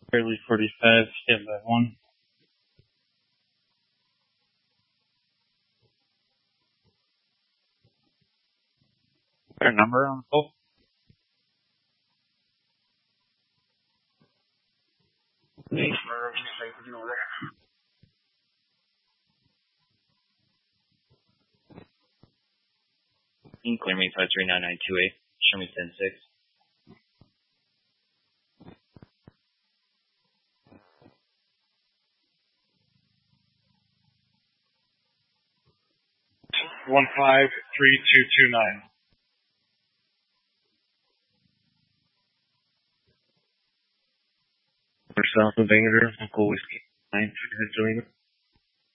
Fairly 45, stand by 1. Their number on the pole? Thanks for clear me 539928. Show me 106. One 53229. South of Vander, Uncle Whiskey 9, join